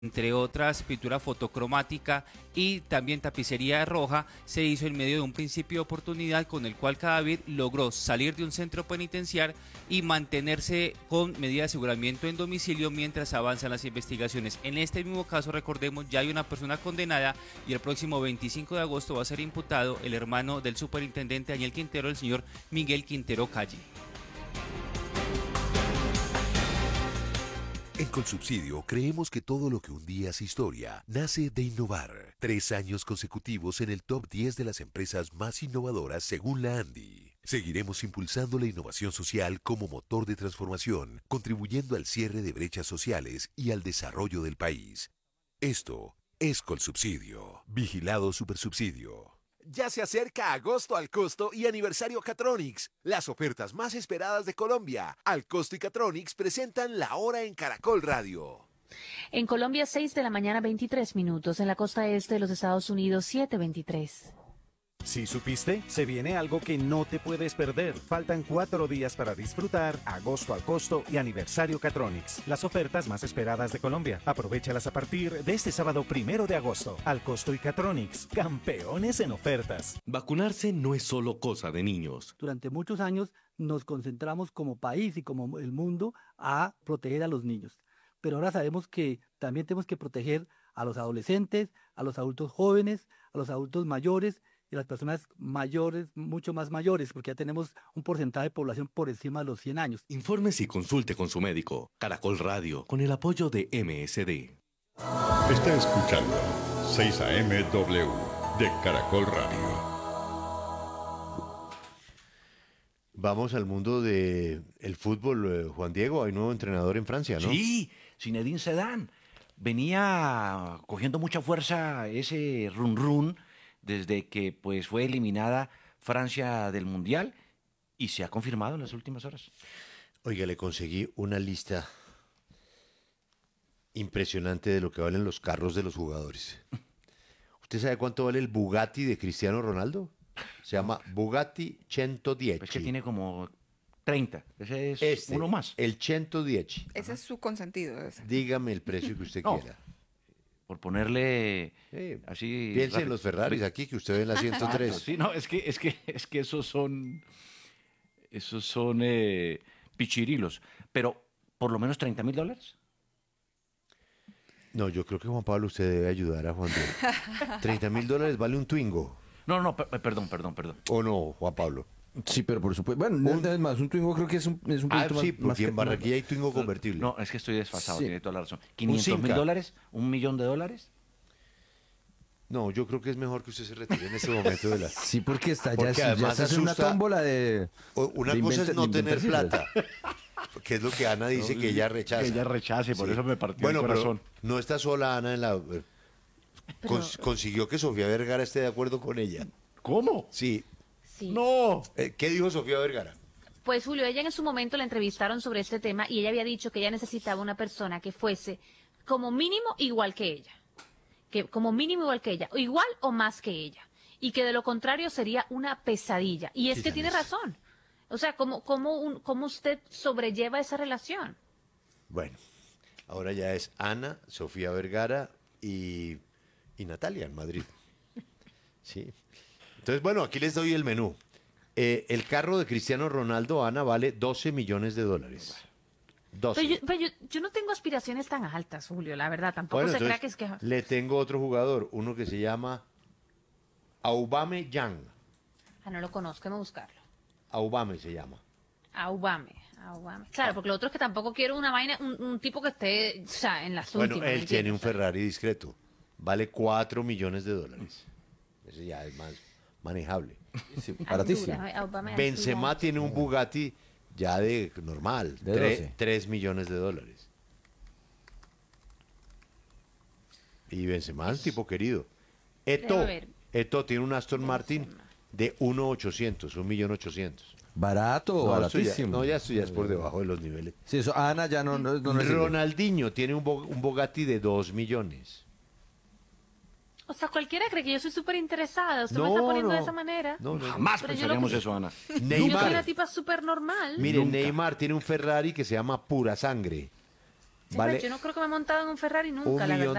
entre otras pintura fotocromática y también tapicería roja, se hizo en medio de un principio de oportunidad con el cual Cadavid logró salir de un centro penitenciario y mantenerse con medida de aseguramiento en domicilio mientras avanzan las investigaciones. En este mismo caso, recordemos, ya hay una persona condenada y el próximo 25 de agosto va a ser imputado el hermano del superintendente Daniel Quintero, el señor Miguel Quintero Calle. En Colsubsidio creemos que todo lo que un día es historia nace de innovar. 3 años consecutivos en el top 10 de las empresas más innovadoras según la ANDI. Seguiremos impulsando la innovación social como motor de transformación, contribuyendo al cierre de brechas sociales y al desarrollo del país. Esto es Colsubsidio. Vigilado Supersubsidio. Ya se acerca agosto al costo y aniversario Catronics, las ofertas más esperadas de Colombia. Al costo y Catronics presentan la hora en Caracol Radio. En Colombia, 6 de la mañana, 23 minutos. En la costa este de los Estados Unidos, 7:23. ¿Sí supiste? Se viene algo que no te puedes perder. Faltan 4 días para disfrutar agosto al costo y aniversario Catronics, las ofertas más esperadas de Colombia. Aprovéchalas a partir de este sábado 1 de agosto. Al costo y Catronics, campeones en ofertas. Vacunarse no es solo cosa de niños. Durante muchos años nos concentramos como país y como el mundo a proteger a los niños. Pero ahora sabemos que también tenemos que proteger a los adolescentes, a los adultos jóvenes, a los adultos mayores y las personas mayores, mucho más mayores, porque ya tenemos un porcentaje de población por encima de los 100 años. Infórmese y consulte con su médico. Caracol Radio, con el apoyo de MSD. Está escuchando 6 AM/W de Caracol Radio. Vamos al mundo del fútbol, Juan Diego. Hay nuevo entrenador en Francia, ¿no? Sí, Zinedine Zidane. Venía cogiendo mucha fuerza ese run desde que pues fue eliminada Francia del Mundial y se ha confirmado en las últimas horas. Oiga, le conseguí una lista impresionante de lo que valen los carros de los jugadores. ¿Usted sabe cuánto vale el Bugatti de Cristiano Ronaldo? Se llama Bugatti 110. Es que tiene como 30. Ese es Este, uno más. El 110. Ese es su consentido. Ese. Dígame el precio que usted quiera. Por ponerle así. Piense en rápido. los Ferraris aquí que usted ve en la 103. Sí, no, es que esos son pichirilos. Pero por lo menos $30,000. No, yo creo que Juan Pablo usted debe ayudar a Juan Diego. $30,000 vale un Twingo. No, perdón. ¿O no, Juan Pablo? Sí, pero por supuesto. Bueno, es más, un Twingo creo que es un poquito sí, más porque en Barranquilla hay Twingo convertible. No, es que estoy desfasado, Sí. tiene toda la razón. $500,000, $1,000,000. No, yo creo que es mejor que usted se retire en este momento de la... Sí, porque está Porque ya además es una asusta- tómbola de... Una de cosa es no de tener inventar plata, que es lo que Ana dice que ella rechaza. Que ella rechace, por Sí. eso me partió Bueno, el corazón. pero no está sola Ana en la... consiguió que Sofía Vergara esté de acuerdo con ella. ¿Cómo? Sí. Sí. ¡No! ¿Qué dijo Sofía Vergara? Pues Julio, ella en su momento la entrevistaron sobre este tema y ella había dicho que ella necesitaba una persona que fuese como mínimo igual que ella. Como mínimo igual que ella, o igual o más que ella. Y que de lo contrario sería una pesadilla. Y es Sí, que tiene Janice. razón. O sea, ¿cómo usted sobrelleva esa relación? Bueno, ahora ya es Ana, Sofía Vergara y Natalia en Madrid. Sí. Entonces, bueno, aquí les doy el menú. El carro de Cristiano Ronaldo, Ana, vale $12 millones. 12. Pero yo no tengo aspiraciones tan altas, Julio, la verdad. Tampoco Bueno, se crea entonces, que es que... le tengo otro jugador, uno que se llama Aubameyang. no lo conozco, déjame buscarlo. Aubame se llama. Aubame. Claro, porque lo otro es que tampoco quiero una vaina, un tipo que esté, o sea, en las últimas. Bueno, él ¿me tiene un entiendes? Ferrari discreto. Vale $4 millones. Ese ya es más manejable. Sí, baratísimo. Aubame, Benzema tiene un Bugatti ya de normal, De 12. $3 millones. Y Benzema es un tipo querido. Déjame ver. Eto'o tiene un Aston Martin de 1.800.000, 1.800.000. Barato, No, baratísimo. esto ya es por debajo de los niveles. Sí, eso, Ana ya no le sirve. Ronaldinho tiene un Bugatti de 2 millones. O sea, cualquiera cree que yo soy súper interesada. Usted me No, está poniendo no. de esa manera. No, Jamás Pero yo pensaríamos lo que- eso, Ana. Yo soy Neymar. una tipa súper normal. Mire, Neymar tiene un Ferrari que se llama Pura Sangre. Sí, vale yo no creo que me he montado en un Ferrari nunca, un la millón verdad.